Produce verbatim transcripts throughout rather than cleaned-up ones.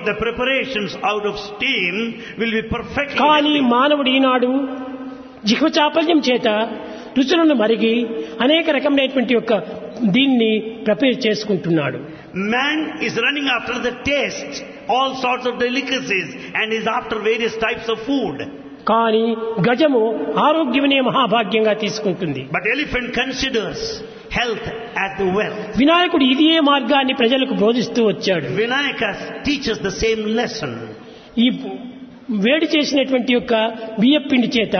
the preparations out of steam will be perfectly కానీ healthy. మానవుడు ఈనాడు జిహ్వ చాపల్యం చేత రుచులను మరిగి అనేక రకమైనటువంటి యొక్క దీన్ని ప్రిపేర్ చేసుకుంటున్నాడు. Man is running after the taste, all sorts of delicacies, and is after various types of food. కానీ గజము ఆరోగ్యమనే మహాభాగ్యంగా తీసుకుంటుంది. But elephant considers health as the wealth. వినాయకుడు ఇదే మార్గాన్ని ప్రజలకు బోధిస్తూ వచ్చాడు. Vinayaka teaches the same lesson. ఈ వేడి చేసినటువంటి యొక్క బియ్యపిండి చేత,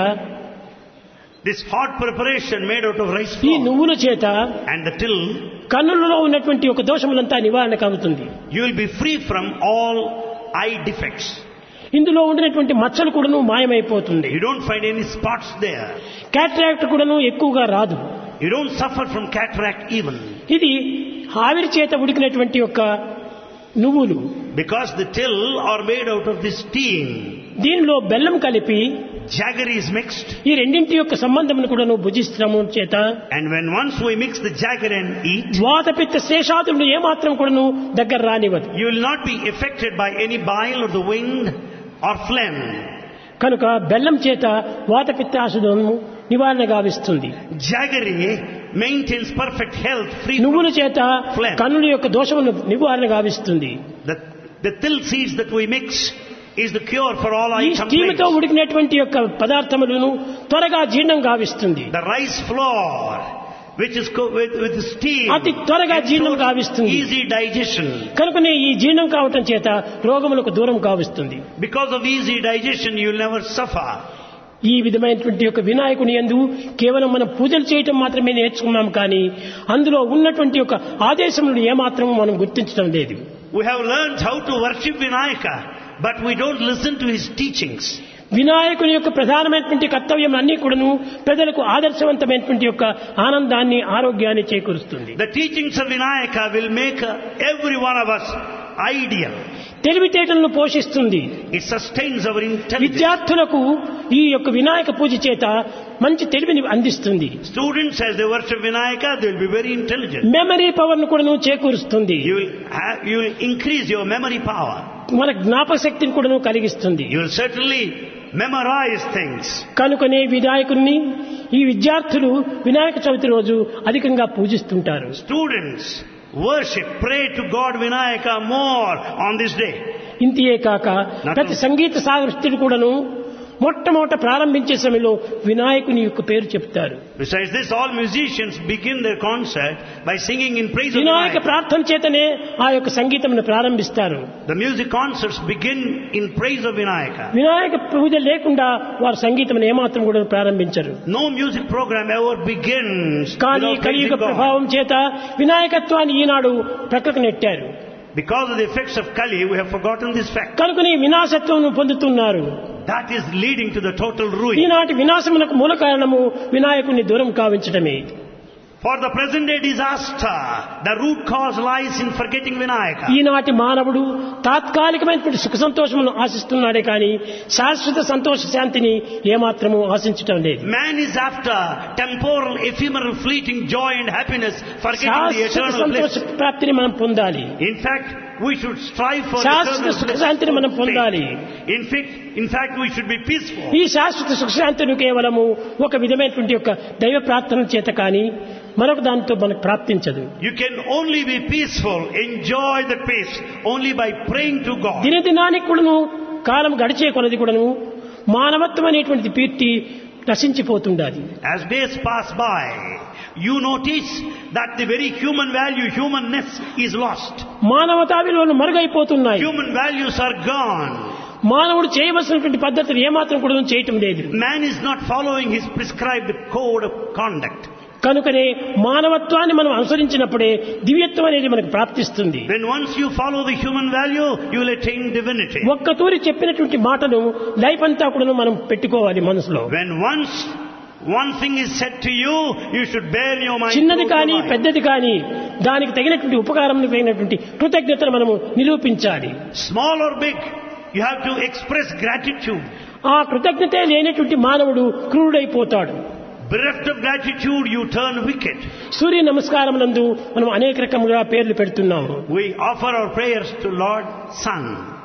This hot preparation made out of rice ఈ flour నువ్వుల చేత and the till, కన్నులలో ఉన్నటువంటి ఒక దోషములంతా నివారణ కలుగుతుంది. you will be free from all eye defects. ఇందులో ఉండినటువంటి మచ్చలు కూడాను మాయమైపోతుంది. You don't find any spots there. Cataract కూడాను ఎక్కువగా రాదు. You don't suffer from cataract even. ఇది ఆవిరి చేత ఉడికినటువంటి యొక్క నువ్వులు. Because the till are made out of this steam. దీనిలో బెల్లం కలిపి Jaggery is mixed. ఈ రెండింటి యొక్క సంబంధమును కూడాను భుజిస్తాము చేత And when once we mix the jaggery and eat, వాతపిత్త శేషాదులు ఏమాత్రం కూడాను దగ్గర రానివ్వదు. you will not be affected by any bile of the wind or phlegm. కనుక బెల్లం చేత వాతపిత్తాశుధము నివారణ గావిస్తుంది. Jaggery maintains perfect health, free నువ్వుల from చేత phlegm. కన్నుల యొక్క దోషమును నివారణ గావిస్తుంది. The, the till seeds that we mix is the cure for all ఈ eye స్టీమ్ తో complaints. ఉడికినటువంటి యొక్క పదార్థములను త్వరగా జీర్ణం గావిస్తుంది. The rice flour, which is co- with, with the steam, అతి త్వరగా జీర్ణం ensures గావిస్తుంది. easy digestion. కనుకనే ఈ జీర్ణం కావటం చేత రోగములకు దూరం గావిస్తుంది. Because of easy digestion, you will never suffer. ఈ విధమైనటువంటి యొక్క వినాయకుని యందు కేవలం మనం పూజలు చేయటం మాత్రమే నేర్చుకున్నాం, కానీ అందులో ఉన్నటువంటి యొక్క ఆదేశములను ఏమాత్రం మనం గుర్తించడం లేదు. We have learned how to worship Vinayaka, but we don't listen to his teachings. వినాయకుని యొక్క ప్రధానమైనటువంటి కర్తవ్యం అన్ని కూడాను ప్రజలకు ఆదర్శవంతమైనటువంటి యొక్క ఆనందాన్ని, ఆరోగ్యాన్ని చేకూరుస్తుంది. The teachings of Vinayaka will make uh, every one of us ideal. తెలివితేటలను పోషిస్తుంది. It sustains our intelligence. విద్యార్థులకు ఈ యొక్క వినాయక పూజ చేత మంచి తెలివిని అందిస్తుంది. Students, as they worship Vinayaka, they will be very intelligent. Memory power ను కూడాను చేకూరుస్తుంది. You will have, you will increase your memory power. మన జ్ఞాపక శక్తిని కూడాను కలిగిస్తుంది. You will certainly memorize things. కనుకనే వినాయకుడిని ఈ విద్యార్థులు వినాయక చవితి రోజు అధికంగా పూజిస్తుంటారు. Students worship, pray to God Vinayaka more on this day. ఇంతియే కాక ప్రతి సంగీత సాహిత్యుడు కూడాను మొట్టమొదట ప్రారంభించే సమయంలో వినాయకుని యొక్క పేరు చెప్తారు. Besides this, all musicians begin their concert by singing in praise of Vinayaka Vinayaka. ప్రార్థన చేతనే ఆ యొక్క సంగీతమును ప్రారంభిస్తారు. The music concerts begin in praise of Vinayaka. Vinayaka పూజ లేకుండా వారు సంగీతమును ఏమాత్రం కూడా ప్రారంభించరు. No music program ever begins కానీ without కలియుగ praising God. ప్రభావం చేత వినాయకత్వాన్ని ఈనాడు ప్రక్కకు నెట్టారు. Because of the effects of Kali, we have forgotten this fact. కనుకని వినాశత్వం పొందుతున్నారు. That is leading to the total ruin. ఈనాటి వినాశమునకు మూల కారణము వినాయకుని దూరం కావించడమే. For the present day disaster, the root cause lies in forgetting Vinayaka. ఈనాటి మానవుడు తాత్కాలికమైనటువంటి సుఖ సంతోషమును ఆశిస్తున్నాడే కానీ శాశ్వత సంతోష శాంతిని ఏమాత్రము ఆశించటం లేదు. Man is after temporal, ephemeral, fleeting joy and happiness, forgetting the శాశ్వత eternal సంతోష bliss. ప్రాప్తిని మనం పొందాలి. In fact, we should strive for శాశ్వత eternal సుఖ bliss. శాంతిని మనం పొందాలి. In fact, in fact, we should be peaceful. ఈ శాశ్వత సుఖశాంతిని కేవలము ఒక విధమైనటువంటి యొక్క దైవ ప్రార్థన చేత కానీ మరొక దానితో మనకు ప్రాప్తించదు. You can only be peaceful, enjoy the peace, only by praying to God. దినదినానికి కూడాను కాలం గడిచే కొలది కూడాను మానవత్వం అనేటువంటి కీర్తి నశించిపోతుండాలి. As days pass by, you notice that the very human value, humanness is lost. మానవతా విలువలు మరుగైపోతున్నాయి. Human values are gone. మానవుడు చేయవలసినటువంటి పద్ధతులు ఏమాత్రం కూడా చేయటం లేదు. Man is not following his prescribed code of conduct. కనుకనే మానవత్వాన్ని మనం అనుసరించినప్పుడే దివ్యత్వం అనేది మనకు ప్రాప్తిస్తుంది. When once you follow the human value, you will attain divinity. ఒక్క తూరి చెప్పినటువంటి మాటను లైఫ్ అంతా కూడా మనం పెట్టుకోవాలి మనసులో. When once one thing is said to you, you should bear in your mind. చిన్నది కానీ throughout your life. పెద్దది కానీ దానికి తగినటువంటి ఉపకారం తగినటువంటి కృతజ్ఞతను మనము నిరూపించాలి. Small or big, you have to express gratitude. ఆ కృతజ్ఞతే లేనటువంటి మానవుడు క్రూరుడైపోతాడు. Bereft of gratitude, you turn wicked. సూర్య నమస్కారం నందు మనం అనేక రకముగా పేర్లు పెడుతున్నాము. We offer our prayers to Lord Sun.